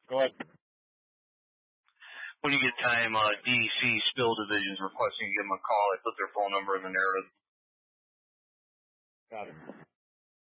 Go ahead. When you get time, DEC Spill Division's requesting you give them a call. I put their phone number in the narrative. Got it.